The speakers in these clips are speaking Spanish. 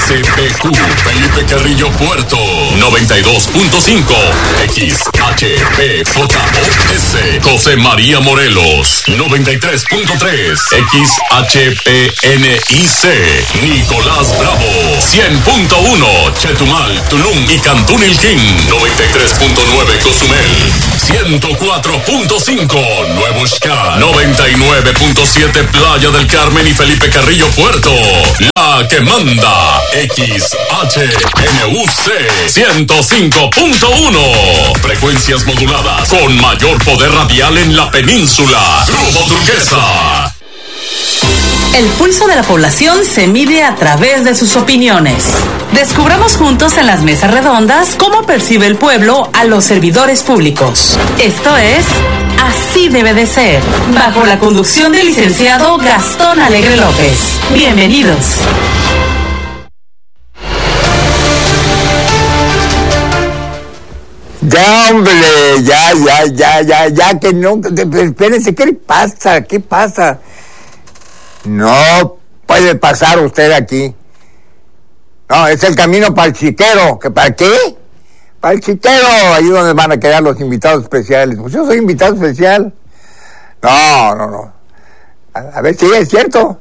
XPQ, Felipe Carrillo Puerto, 92.5, XHPJOS, José María Morelos, 93.3, XHPNIC, Nicolás Bravo, 100.1, Chetumal, Tulum y Cantún Ilquín, 93.9, Cozumel, 104.5, Nuevo Xca, 99.7, Playa del Carmen y Felipe Carrillo Puerto, la que manda, XHNUC, 105.1, frecuencias moduladas con mayor poder radial en la península, Grupo Turquesa. El pulso de la población se mide a través de sus opiniones. Descubramos juntos en las mesas redondas cómo percibe el pueblo a los servidores públicos. Esto es Así Debe de Ser, bajo la conducción del licenciado Gastón Alegre López. Bienvenidos. Ya, hombre, ya, que no, espérense, ¿qué pasa? ¿Qué pasa? No puede pasar usted aquí. No, es el camino para el chiquero. ¿Que para qué? Para el chiquero, ahí donde van a quedar los invitados especiales. Pues yo soy invitado especial. No. A ver si es cierto.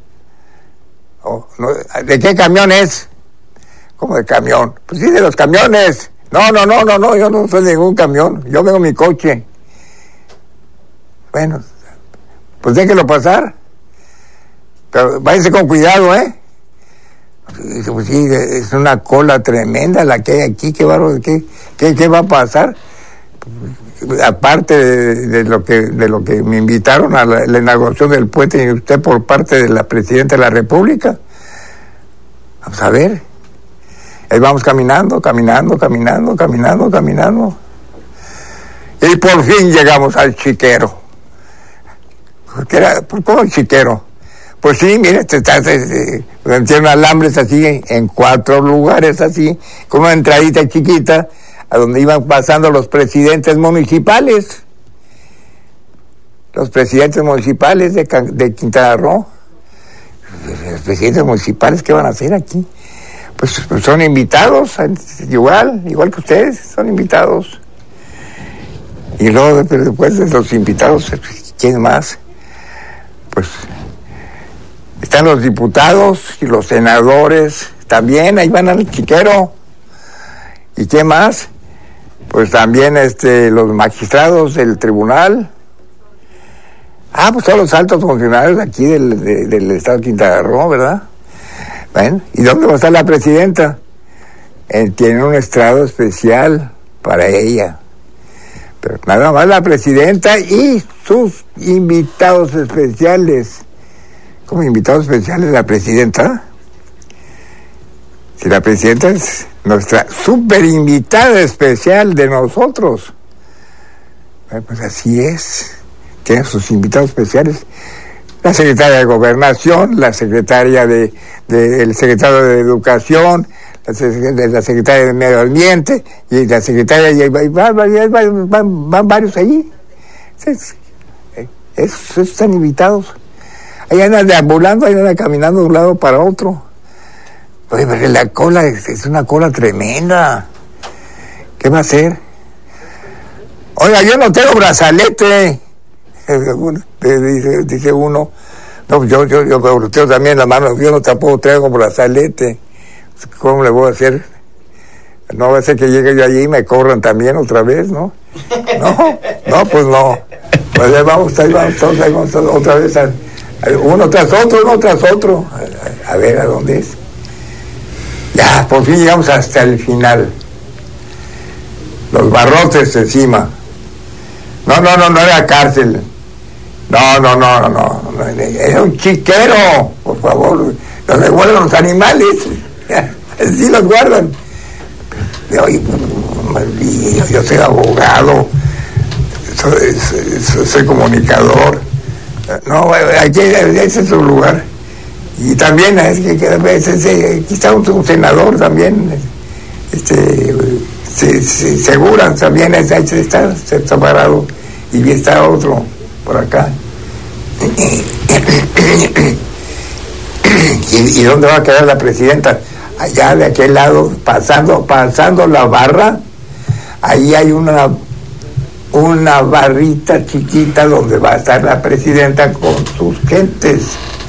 ¿De qué camión es? ¿Cómo de camión? Pues sí, de los camiones. No, yo no soy de ningún camión. Yo vengo en mi coche. Bueno, pues déjelo pasar. Pero váyase con cuidado, ¿eh? Pues sí, es una cola tremenda la que hay aquí. Qué bárbaro, ¿qué va a pasar? Aparte de lo que me invitaron a la inauguración del puente y usted por parte de la Presidenta de la República. Vamos a ver. Ahí vamos caminando. Y por fin llegamos al chiquero. ¿Cómo el chiquero? Pues sí, mire, tiene alambres así, en 4 lugares así, con una entradita chiquita, a donde iban pasando los presidentes municipales. Los presidentes municipales de Quintana Roo. Los presidentes municipales, ¿qué van a hacer aquí? Pues son invitados, igual que ustedes, son invitados. Y luego, después de los invitados, ¿quién más? Pues están los diputados y los senadores, también, ahí van al chiquero. ¿Y qué más? Pues también los magistrados del tribunal. Pues todos los altos funcionarios aquí del estado de Quintana Roo, ¿verdad? Bueno, ¿y dónde va a estar la presidenta? Tiene un estrado especial para ella. Pero nada más la presidenta y sus invitados especiales. ¿Cómo invitados especiales la presidenta? Si la presidenta es nuestra super invitada especial de nosotros. Bueno, pues así es. Tiene sus invitados especiales. La secretaria de Gobernación, la secretaria el secretario de Educación, la secretaria de Medio Ambiente, y la secretaria, y van varios allí. Están invitados. Ahí andan deambulando, ahí andan caminando de un lado para otro. Oye, pero la cola es una cola tremenda. ¿Qué va a hacer? Oiga, yo no tengo brazalete. Dice uno. No, yo tengo también la mano. Yo no tampoco traigo brazalete. ¿Cómo le voy a hacer? No va a ser que llegue yo allí y me corran también otra vez, ¿no? No, pues no. Pues ahí vamos todos, otra vez. Uno tras otro. A ver, ¿a dónde es? Ya, por fin llegamos hasta el final. Los barrotes encima. No era cárcel. No. Era un chiquero, por favor. Los devuelven los animales. Así los guardan. Yo soy abogado. Soy comunicador. No, aquí ese es su lugar. Y también aquí está un senador también. Seguran también está parado. Y está otro por acá. ¿Y dónde va a quedar la presidenta? allá de aquel lado, pasando la barra, ahí hay una barrita chiquita donde va a estar la presidenta con sus gentes.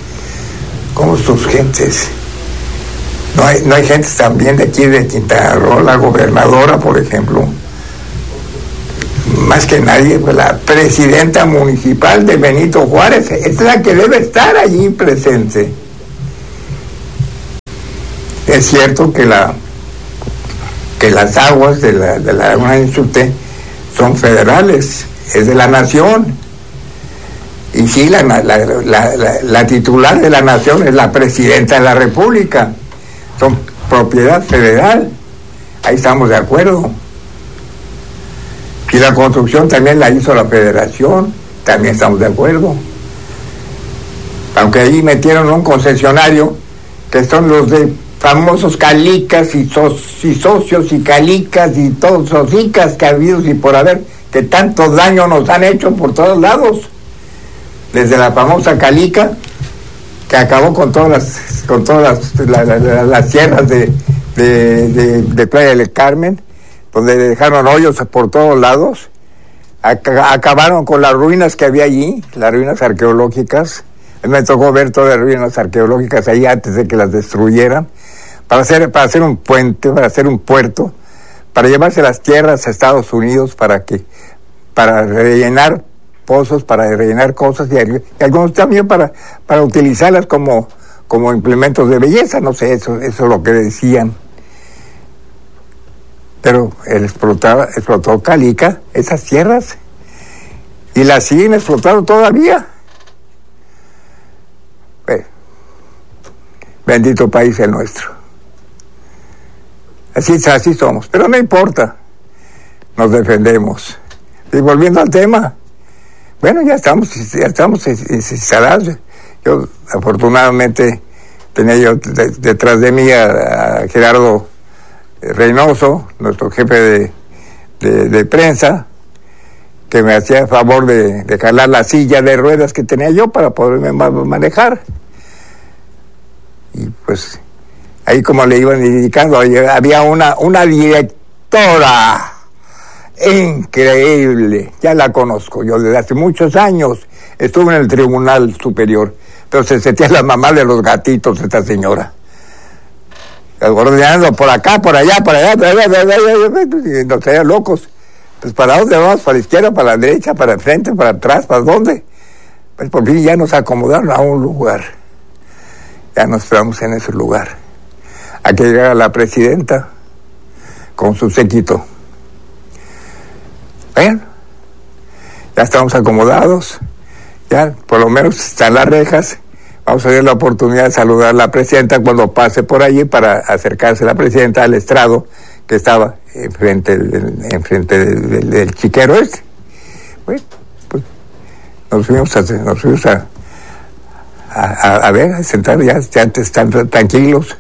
No hay gentes también de aquí de Quintana Roo, la gobernadora, por ejemplo. Más que nadie, pues la presidenta municipal de Benito Juárez es la que debe estar allí presente. Es cierto que las aguas de la laguna de Ixuté son federales, es de la nación. Y sí, la titular de la nación es la presidenta de la República. Son propiedad federal. Ahí estamos de acuerdo. Y la construcción también la hizo la federación. También estamos de acuerdo. Aunque ahí metieron un concesionario que son los de famosos calicas y socios y calicas y todos socicas que ha habido y por haber, que tanto daño nos han hecho por todos lados. Desde la famosa calica que acabó con todas las sierras de Playa del Carmen, donde dejaron hoyos por todos lados, acabaron con las ruinas que había allí, las ruinas arqueológicas. Me tocó ver todas las ruinas arqueológicas ahí antes de que las destruyeran, para hacer un puente, para hacer un puerto, para llevarse las tierras a Estados Unidos para rellenar pozos, para rellenar cosas y algunos también para utilizarlas como implementos de belleza, no sé, eso es lo que decían. Pero él explotó Calica, esas tierras, y las siguen explotando todavía. Bendito país el nuestro. Así somos, pero no importa, nos defendemos. Y volviendo al tema, bueno, ya estamos instalados. Yo, afortunadamente, tenía yo detrás de mí a Gerardo Reynoso, nuestro jefe de prensa, que me hacía el favor de jalar la silla de ruedas que tenía yo para poderme manejar. Y pues, ahí como le iban indicando, había una directora increíble, ya la conozco yo desde hace muchos años, estuve en el Tribunal Superior, pero se sentía la mamá de los gatitos esta señora, ordenando por acá, por allá, y nos traía locos. Pues ¿para dónde vamos? ¿Para la izquierda, para la derecha, para el frente, para atrás, para dónde? Pues por fin ya nos acomodaron a un lugar, ya nos esperamos en ese lugar, a que llegara la presidenta con su séquito. Bueno, ya estamos acomodados, ya por lo menos están las rejas. Vamos a tener la oportunidad de saludar a la presidenta cuando pase por allí para acercarse a la presidenta al estrado que estaba enfrente del chiquero este. Bueno, pues nos fuimos a ver, a sentar, ya están tranquilos.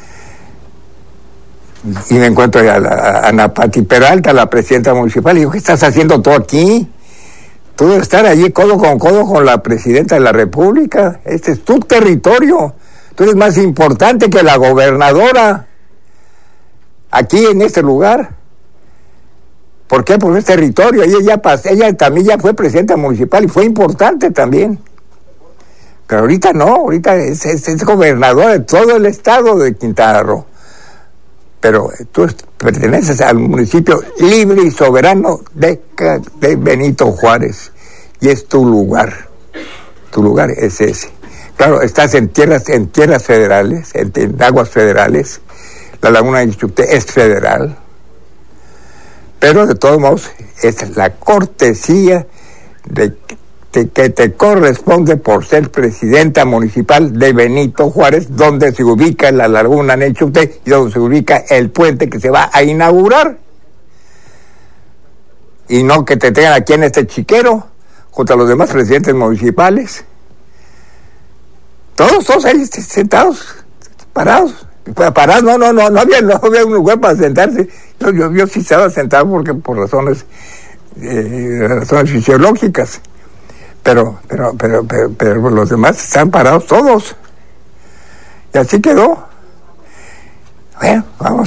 Y me encuentro a Ana Pati Peralta, la presidenta municipal, y digo, ¿qué estás haciendo tú aquí? Tú debes estar allí codo con la presidenta de la República. Este es tu territorio. Tú eres más importante que la gobernadora aquí en este lugar. ¿Por qué? Porque es territorio. Ella también ya fue presidenta municipal y fue importante también. Pero ahorita no, ahorita es gobernadora de todo el estado de Quintana Roo. Pero tú perteneces al municipio libre y soberano de Benito Juárez, y es tu lugar es ese. Claro, estás en tierras federales, en aguas federales, la laguna de Ixuté es federal, pero de todos modos es la cortesía que te corresponde por ser presidenta municipal de Benito Juárez, donde se ubica la laguna de Ixuté y donde se ubica el puente que se va a inaugurar. Y no que te tengan aquí en este chiquero, junto a los demás presidentes municipales. Todos ahí sentados, parados. No había un lugar para sentarse. Yo sí estaba sentado porque por razones fisiológicas. Pero los demás están parados todos. Y así quedó. Bueno, vamos a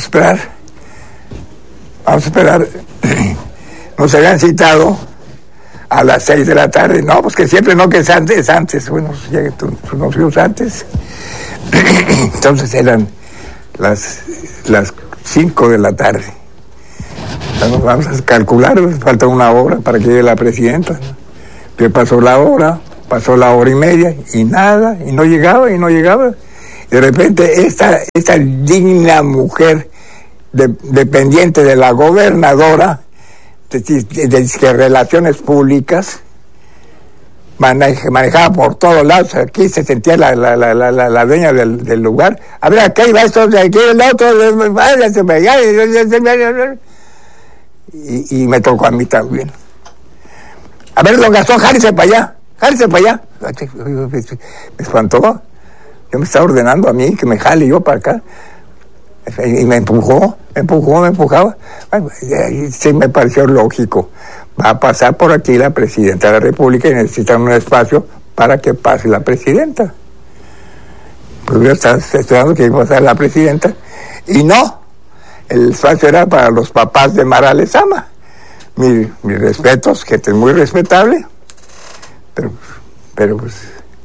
esperar. Nos habían citado a las 6 de la tarde. No, pues que siempre no, que es antes. Bueno, nos fuimos antes. Entonces eran las 5 de la tarde. Vamos a calcular, falta una hora para que llegue la presidenta. Que pasó la hora y media, y nada, y no llegaba. De repente esta digna mujer dependiente de la gobernadora de relaciones públicas, manejaba por todos lados. Aquí se sentía la dueña del lugar. A ver, acá iba esto, aquí el otro, y me tocó a mí también. A ver, don Gastón, jálese para allá. Me espantó. Yo me estaba ordenando a mí que me jale yo para acá. Y me empujaba. Bueno, sí me pareció lógico. Va a pasar por aquí la presidenta de la República y necesitan un espacio para que pase la presidenta. Pues yo estaba esperando que iba a pasar la presidenta. Y no, el espacio era para los papás de Mara Lezama. Mis respetos, gente muy respetable. Pero pues,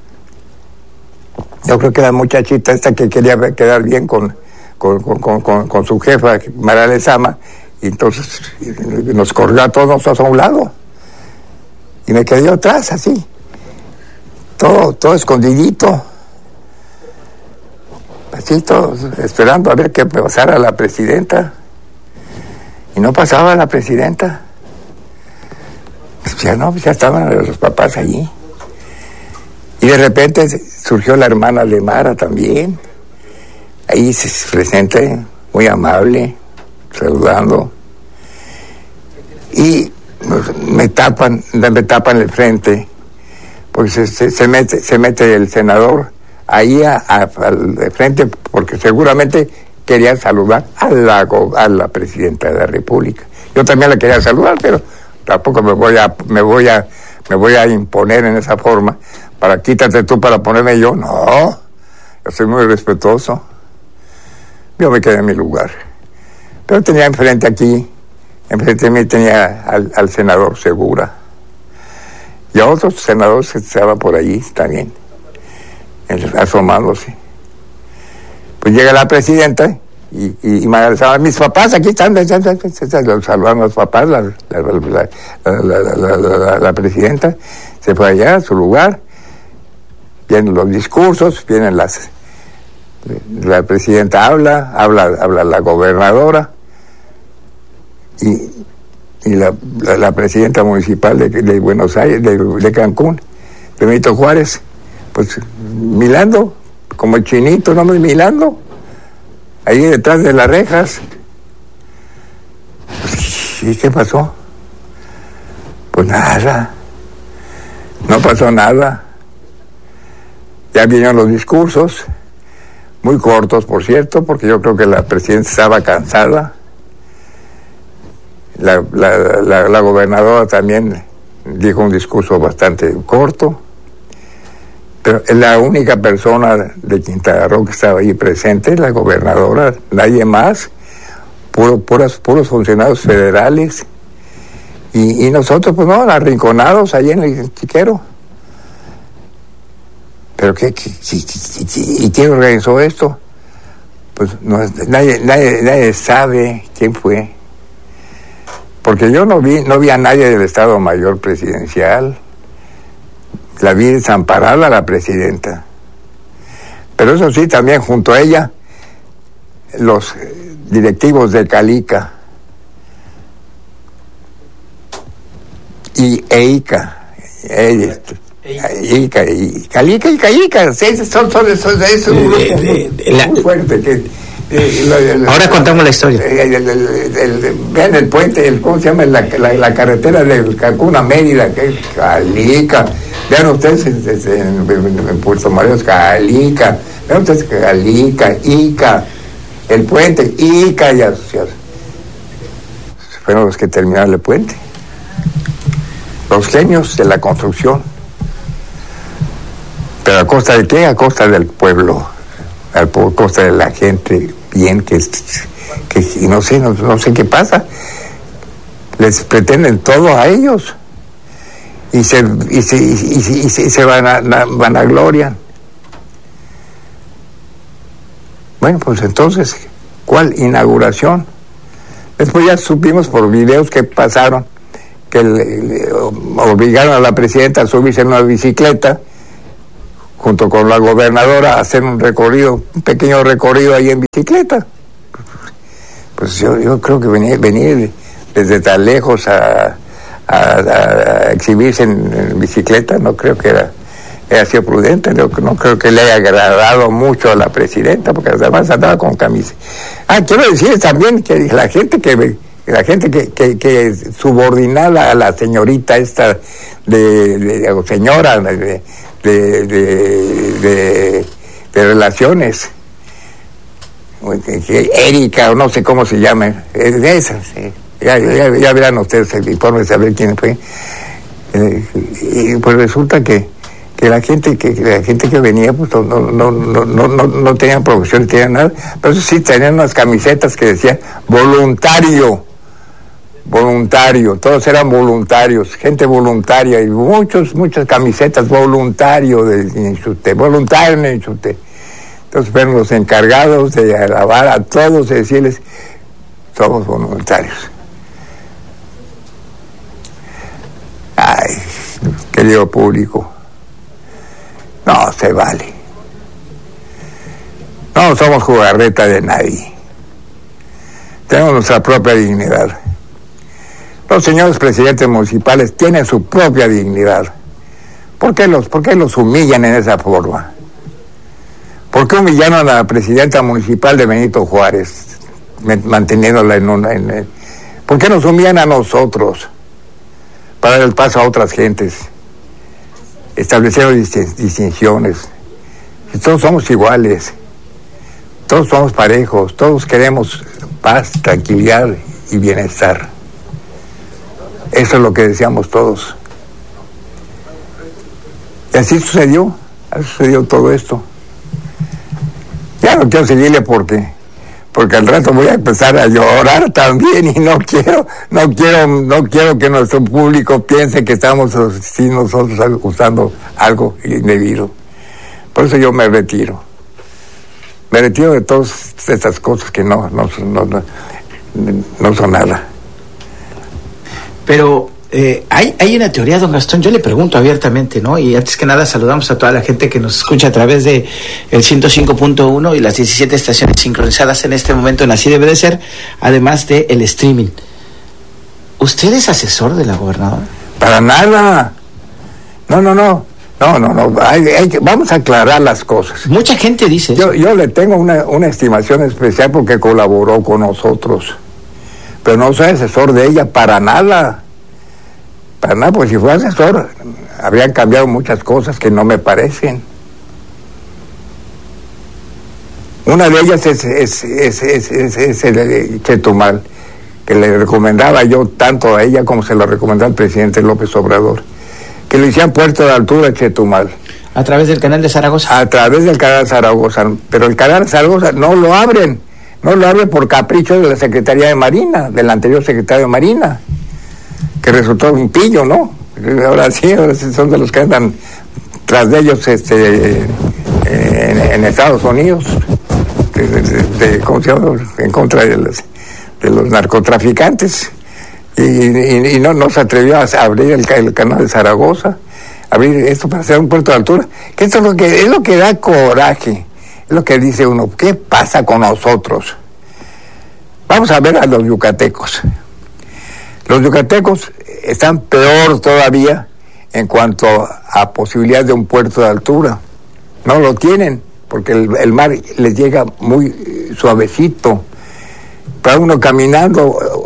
yo creo que la muchachita esta que quería quedar bien con su jefa, Mara Lezama, y entonces nos corrió a todos nosotros a un lado. Y me quedé atrás, así. Todo escondidito. Así, todo, esperando a ver qué pasara la presidenta. Y no pasaba la presidenta. Pues ya estaban los papás allí. Y de repente surgió la hermana de Mara también. Ahí se presenta, muy amable, saludando. Y me tapan el frente, porque se mete el senador ahí al frente, porque seguramente quería saludar a la presidenta de la República. Yo también la quería saludar, pero tampoco me voy a imponer en esa forma. Quítate tú para ponerme yo. No, yo soy muy respetuoso. Yo me quedé en mi lugar. Pero tenía enfrente de mí tenía al senador Segura. Y a otros senadores que estaban por allí también, asomándose. Pues llega la presidenta y mis papás aquí están, saludando a los papás, la presidenta se fue allá a su lugar. Vienen los discursos, la presidenta habla la gobernadora y la presidenta municipal de Buenos Aires, de Cancún, de Benito Juárez, pues milando, como el chinito, no me milando, ahí detrás de las rejas. ¿Y qué pasó? Pues nada, no pasó nada. Ya vinieron los discursos, muy cortos, por cierto, porque yo creo que la presidenta estaba cansada. La gobernadora también dijo un discurso bastante corto, pero la única persona de Quintana Roo que estaba ahí presente, la gobernadora, nadie más, puros funcionarios federales, y nosotros, pues no, arrinconados ahí en el chiquero. ¿Pero y quién organizó esto? Pues nadie sabe quién fue. Porque yo no vi a nadie del Estado Mayor Presidencial. La vi desamparada a la presidenta. Pero eso sí, también junto a ella, los directivos de Calica y EICA. Calica y Calica, son un grupo muy fuerte. Ahora contamos la historia. Vean el puente, ¿cómo se llama? La carretera de Cancún a Mérida, que es Calica. Vean ustedes en Puerto Morelos, Calica. Vean ustedes Calica, Ica, el puente, Ica y asociados. Fueron los que terminaron el puente. Los genios de la construcción. ¿Pero a costa de qué? A costa del pueblo, a costa de la gente bien, que no sé qué pasa. Les pretenden todo a ellos y se vanaglorian. Bueno, pues entonces, ¿cuál inauguración? Después ya supimos por videos que pasaron que obligaron a la presidenta a subirse en una bicicleta junto con la gobernadora a hacer un pequeño recorrido ahí en bicicleta. Pues yo creo que venir desde tan lejos a exhibirse en bicicleta, no creo que haya sido prudente, no creo que le haya agradado mucho a la presidenta, porque además andaba con camisa. Quiero decir también que la gente que subordinada a la señorita esta señora de relaciones, Erika, o no sé cómo se llama, de esas, ya verán ustedes el informe de saber quién fue. Y pues resulta que la gente que venía pues no tenían profesión, no tenían nada, pero sí tenían unas camisetas que decían voluntario, todos eran voluntarios, gente voluntaria, y muchas camisetas voluntario en Inchute. Entonces fueron los encargados de alabar a todos y decirles, somos voluntarios. Ay, querido público, no se vale. No somos jugarreta de nadie. Tenemos nuestra propia dignidad. Los señores presidentes municipales tienen su propia dignidad. ¿Por qué los humillan en esa forma? ¿Por qué humillaron a la presidenta municipal de Benito Juárez, manteniéndola ¿por qué nos humillan a nosotros para dar el paso a otras gentes, estableciendo distinciones? Si todos somos iguales, todos somos parejos, todos queremos paz, tranquilidad y bienestar. Eso es lo que deseamos todos. Y así sucedió todo esto. Ya no quiero seguirle porque al rato voy a empezar a llorar también, y no quiero que nuestro público piense que estamos nosotros usando algo indebido. Por eso yo me retiro de todas estas cosas que no son nada. Pero hay una teoría, don Gastón, yo le pregunto abiertamente, ¿no? Y antes que nada saludamos a toda la gente que nos escucha a través de el 105.1 y las 17 estaciones sincronizadas en este momento en Así Debe de Ser, además de el streaming. ¿Usted es asesor de la gobernadora? Para nada. No. Vamos a aclarar las cosas. Mucha gente dice eso. Yo le tengo una estimación especial porque colaboró con nosotros, pero no soy asesor de ella para nada, porque si fuera asesor habrían cambiado muchas cosas que no me parecen. Una de ellas es el Chetumal, que le recomendaba yo tanto a ella como se lo recomendaba al presidente López Obrador, que le hicieran puerto de altura a Chetumal. ¿A través del canal de Zaragoza? A través del canal de Zaragoza, pero el canal de Zaragoza no lo abren por capricho de la Secretaría de Marina, del anterior secretario de Marina, que resultó un pillo, ¿no? Ahora sí son de los que andan tras de ellos en Estados Unidos, ¿cómo se llama? En contra de los narcotraficantes, y no se atrevió a abrir el canal de Zaragoza, abrir esto para hacer un puerto de altura, que esto es lo que da coraje, es lo que dice uno, ¿qué pasa con nosotros? Vamos a ver a los yucatecos. Los yucatecos están peor todavía en cuanto a posibilidad de un puerto de altura. No lo tienen, porque el mar les llega muy suavecito. Para uno caminando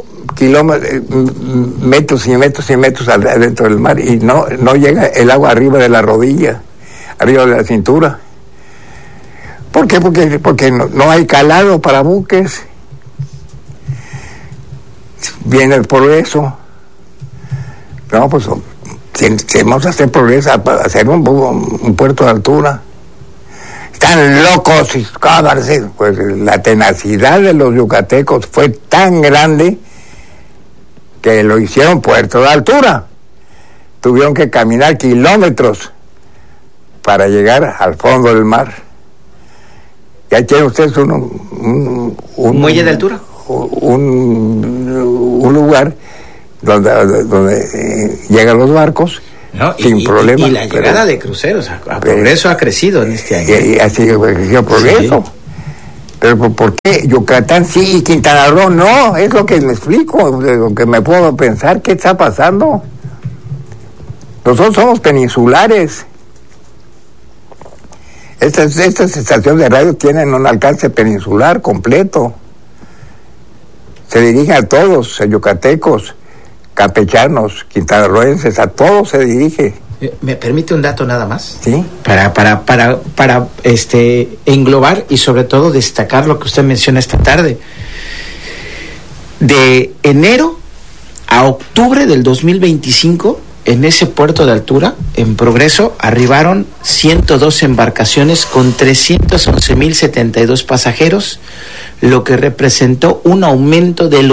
metros y metros y metros adentro del mar, y no llega el agua arriba de la rodilla, arriba de la cintura. ¿Por qué? Porque no hay calado para buques. Viene el progreso. No, pues si vamos a hacer progreso, a hacer un puerto de altura. Están locos, y pues la tenacidad de los yucatecos fue tan grande que lo hicieron puerto de altura. Tuvieron que caminar kilómetros para llegar al fondo del mar. Ya tienen ustedes un muelle de altura, un lugar donde llegan los barcos. No, sin problema. Y la llegada de cruceros a Progreso ha crecido en este año. Y ha sido Progreso. Sí. Pero ¿por qué Yucatán sí y Quintana Roo no? Es lo que me explico, lo que me puedo pensar. ¿Qué está pasando? Nosotros somos peninsulares. Estas estaciones de radio tienen un alcance peninsular completo. Se dirigen a todos, a yucatecos, campechanos, quintanarroenses, a todos se dirige. ¿Me permite un dato nada más? Sí. Para englobar y sobre todo destacar lo que usted menciona esta tarde. De enero a octubre del 2025, en ese puerto de altura, en Progreso, arribaron 102 embarcaciones con 311,072 pasajeros, lo que representó un aumento del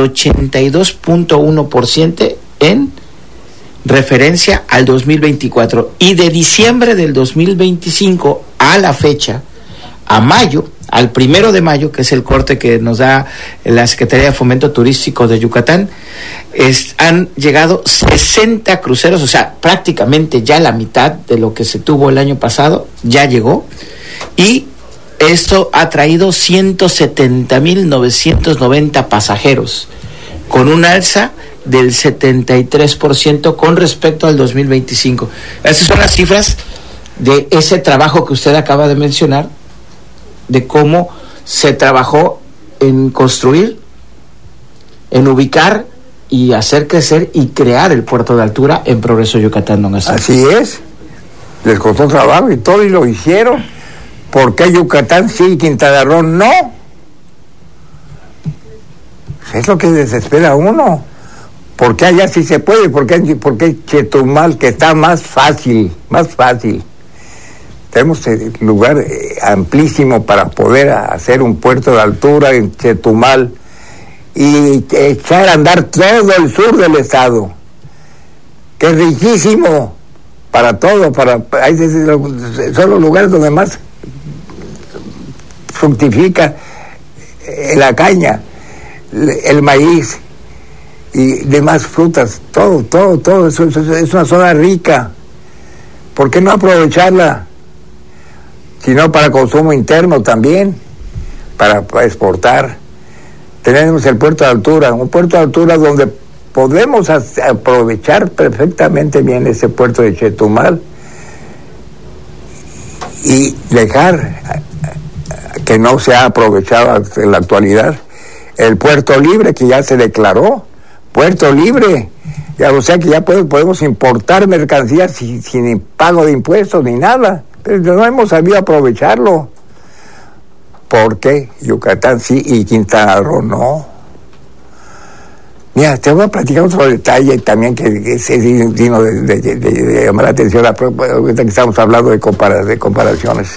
82.1% en referencia al 2024. Y de diciembre del 2025 a la fecha, a mayo, al 1 de mayo, que es el corte que nos da la Secretaría de Fomento Turístico de Yucatán, han llegado 60 cruceros, o sea, prácticamente ya la mitad de lo que se tuvo el año pasado, ya llegó, y esto ha traído 170,990 pasajeros, con un alza del 73% con respecto al 2025. Esas son las cifras de ese trabajo que usted acaba de mencionar, de cómo se trabajó en construir, en ubicar y hacer crecer y crear el puerto de altura en Progreso, Yucatán, don Gastón. Así es, les costó trabajo y todo, y lo hicieron. ¿Por qué Yucatán sí y Quintana Roo no? Es lo que desespera a uno. ¿Por qué allá sí se puede? ¿Por qué Chetumal, que está más fácil? Tenemos lugar amplísimo para poder hacer un puerto de altura en Chetumal y echar a andar todo el sur del estado, que es riquísimo para todo, son los lugares donde más fructifica la caña, el maíz y demás frutas, todo eso es una zona rica. ¿Por qué no aprovecharla? Sino para consumo interno también, para exportar. Tenemos el puerto de altura, un puerto de altura donde podemos aprovechar perfectamente bien ese puerto de Chetumal y dejar que no se ha aprovechado en la actualidad el puerto libre, que ya se declaró puerto libre, o sea que ya podemos importar mercancías sin pago de impuestos ni nada, pero no hemos sabido aprovecharlo. ¿Por qué Yucatán sí y Quintana Roo no? Mira, te voy a platicar otro detalle también que es digno de llamar la atención ahorita que estamos hablando de comparaciones.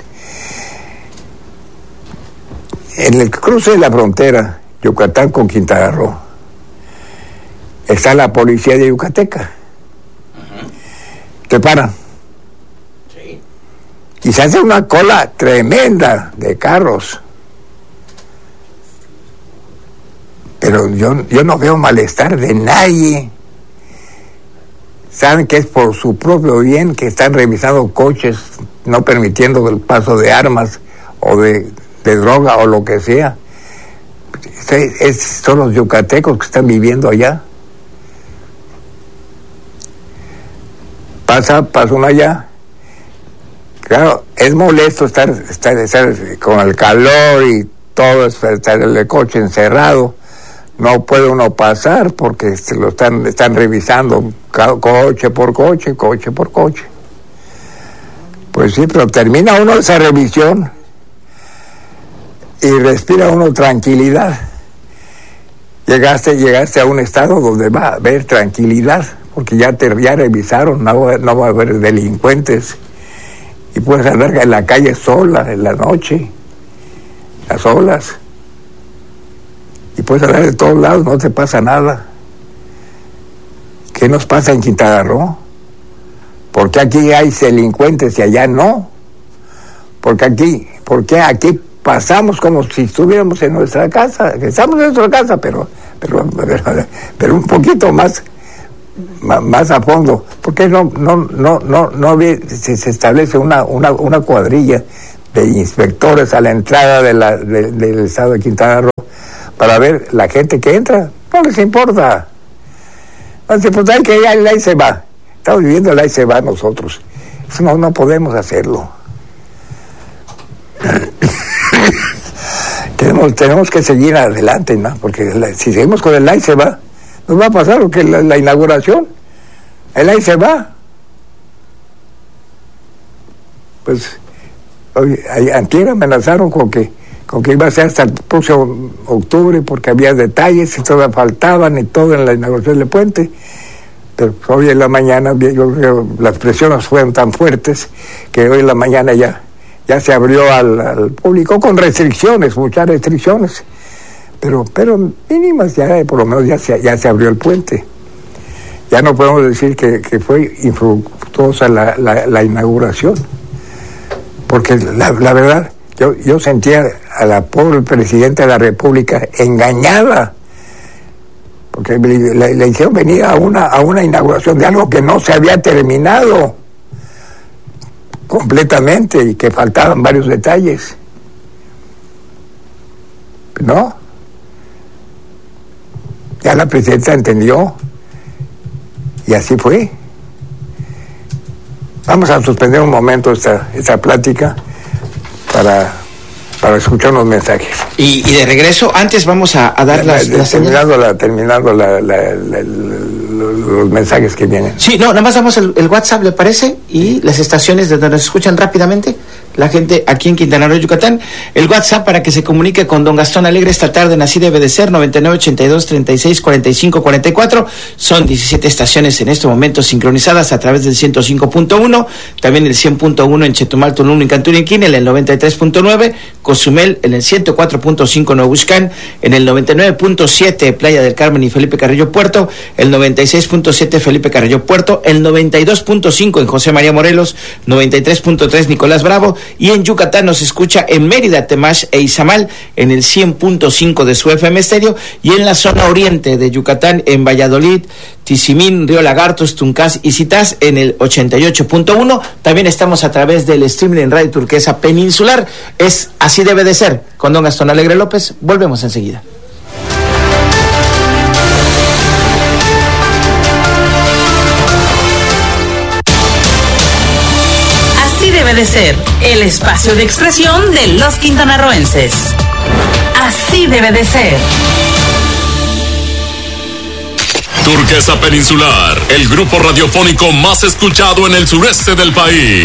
En el cruce de la frontera Yucatán con Quintana Roo está la policía de Yucateca. Te paran. Sí. Y se hace una cola tremenda de carros. Pero yo no veo malestar de nadie. Saben que es por su propio bien que están revisando coches, no permitiendo el paso de armas o de droga o lo que sea. Son los yucatecos que están viviendo allá. Pasa uno allá. Claro, es molesto estar con el calor y todo, estar en el coche encerrado. No puede uno pasar porque lo están revisando coche por coche. Pues sí, pero termina uno esa revisión y respira uno tranquilidad. Llegaste a un estado donde va a haber tranquilidad, porque ya revisaron, no va a haber delincuentes y puedes andar en la calle sola, en la noche, a solas, y puedes andar de todos lados, no te pasa nada. ¿Qué nos pasa en Quintana Roo? ¿Por qué aquí hay delincuentes y allá no? ¿Por qué aquí pasamos como si estuviéramos en nuestra casa? Estamos en nuestra casa, pero un poquito más a fondo. ¿Por qué no se establece una cuadrilla de inspectores a la entrada del estado de Quintana Roo para ver la gente que entra? No les importa. No les importa, que ahí se va. Estamos viviendo el ahí se va nosotros. Eso no podemos hacerlo. tenemos que seguir adelante, ¿no? Porque si seguimos con el ahí se va, nos va a pasar lo que la inauguración. El ahí se va. Pues antier amenazaron con que iba a ser hasta el próximo octubre porque había detalles y todavía faltaban y todo en la inauguración del puente. Pero hoy en la mañana, yo creo que las presiones fueron tan fuertes que hoy en la mañana ya se abrió al público con restricciones, muchas restricciones, pero mínimas, ya por lo menos ya se abrió el puente. Ya no podemos decir que fue infructuosa la inauguración, porque la verdad, yo sentía a la pobre presidenta de la República engañada, porque le hicieron venir a una inauguración de algo que no se había terminado completamente y que faltaban varios detalles. ¿No? Ya la presidenta entendió y así fue. Vamos a suspender un momento esta plática para escuchar unos mensajes. Y de regreso, antes vamos a dar terminando los mensajes que vienen. Sí, nada más damos el WhatsApp, ¿le parece? Y las estaciones de donde nos escuchan rápidamente la gente aquí en Quintana Roo, Yucatán. El WhatsApp para que se comunique con don Gastón Alegre esta tarde en Así Debe de Ser, 9982-3645-44. Son 17 estaciones en este momento sincronizadas a través del 105.1, también el 100.1 en Chetumal, Tulum y Canturinquín, en el 93.9, Cozumel en el 104.5 Novuxcan, en el 99.7 Playa del Carmen y Felipe Carrillo Puerto, el 96.7 Felipe Carrillo Puerto, el 92.5 en José María Morelos, 93.3 Nicolás Bravo, y en Yucatán nos escucha en Mérida, Temash e Izamal en el 100.5 de su FM estéreo, y en la zona oriente de Yucatán, en Valladolid, Tizimín, Río Lagartos, Tuncás y Citas en el 88.1. También estamos a través del streaming en Radio Turquesa Peninsular. Es Así Debe de Ser con don Gastón Alegre López. Volvemos enseguida. Debe de Ser, el espacio de expresión de los quintanarroenses. Así debe de ser. Turquesa Peninsular, el grupo radiofónico más escuchado en el sureste del país.